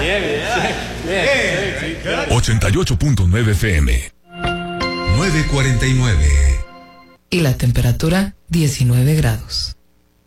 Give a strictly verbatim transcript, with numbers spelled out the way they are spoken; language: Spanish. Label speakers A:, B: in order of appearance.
A: ochenta y ocho punto nueve F M.
B: nueve cuarenta y nueve.
C: Y la temperatura diecinueve grados.